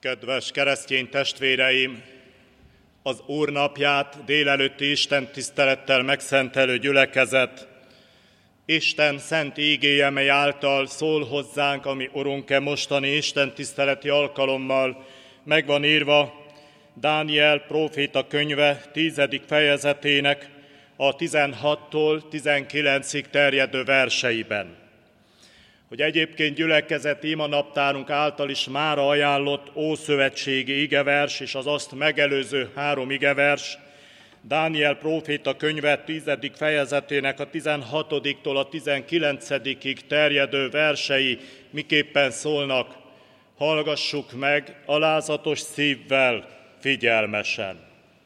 Kedves keresztény testvéreim! Az Úr napját délelőtti istentisztelettel megszentelő gyülekezet Isten szent ígéje, mely által szól hozzánk, ami Urunk mostani istentiszteleti alkalommal, meg van írva Dániel próféta könyve 10. fejezetének a 16-tól 19-ig terjedő verseiben. Hogy egyébként gyülekezet imanaptárunk által is mára ajánlott ószövetségi igevers és az azt megelőző 3 igevers, Dániel próféta könyve 10. fejezetének a 16-tól a 19-ig terjedő versei miképpen szólnak, hallgassuk meg alázatos szívvel, figyelmesen.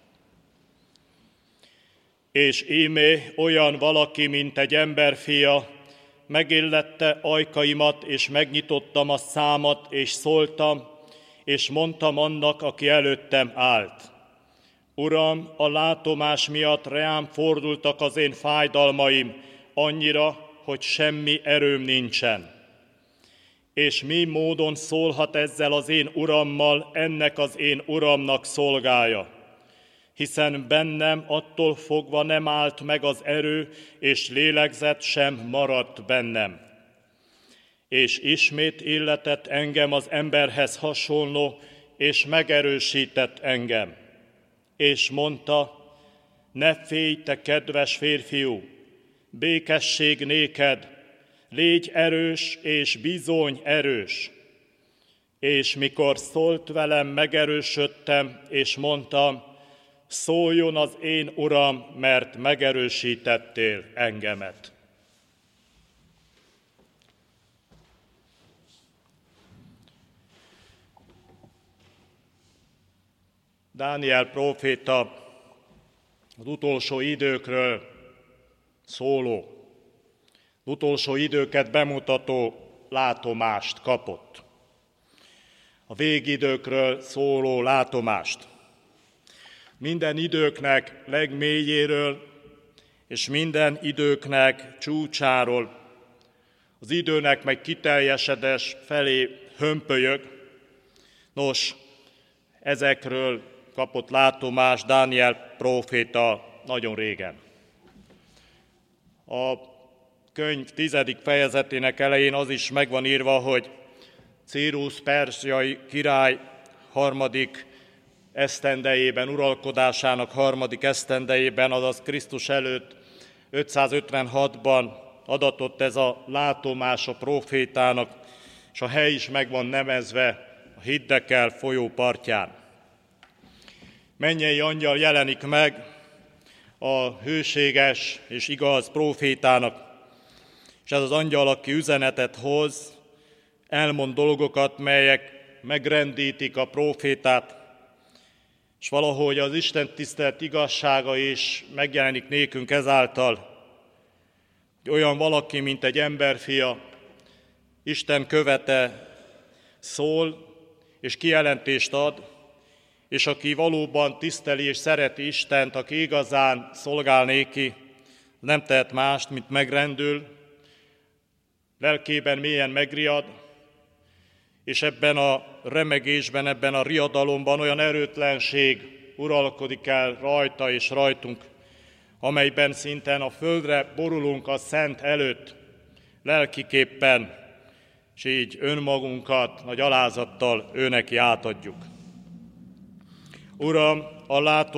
És íme olyan valaki, mint egy emberfia, megillette ajkaimat, és megnyitottam a számat, és szóltam, és mondtam annak, aki előttem állt. Uram, a látomás miatt reám fordultak az én fájdalmaim, annyira, hogy semmi erőm nincsen. És mi módon szólhat ezzel az én urammal, ennek az én uramnak szolgája? Hiszen bennem attól fogva nem állt meg az erő, és lélegzet sem maradt bennem. És ismét illetett engem az emberhez hasonló, és megerősített engem. És mondta, ne félj, te kedves férfiú, békesség néked, légy erős, és bizony erős. És mikor szólt velem, megerősödtem, és mondtam, szóljon az én Uram, mert megerősítettél engemet. Dániel próféta az utolsó időkről szóló, az utolsó időket bemutató látomást kapott. A végidőkről szóló látomást. Minden időknek legmélyéről és minden időknek csúcsáról, az időnek meg kiteljesedés felé hömpölyög. Nos, ezekről kapott látomást Dániel próféta nagyon régen. A könyv 10. fejezetének elején az is meg van írva, hogy Círus perzsiai király 3. esztendejében, uralkodásának 3. esztendejében, azaz Krisztus előtt 556-ban adatott ez a látomás a prófétának, és a hely is meg van nevezve a Hiddekel folyó partján. Mennyei angyal jelenik meg a hőséges és igaz prófétának, és ez az angyal, aki üzenetet hoz, elmond dolgokat, melyek megrendítik a prófétát, és valahogy az Isten tisztelet igazsága is megjelenik nékünk ezáltal, hogy olyan valaki, mint egy emberfia, Isten követe szól, és kijelentést ad, és aki valóban tiszteli és szereti Istent, aki igazán szolgál néki, nem tehet mást, mint megrendül, lelkében mélyen megriad, és ebben a remegésben, ebben a riadalomban olyan erőtlenség uralkodik el rajta és rajtunk, amelyben szinten a földre borulunk a Szent előtt, lelkiképpen, és így önmagunkat nagy alázattal őneki átadjuk. Uram, a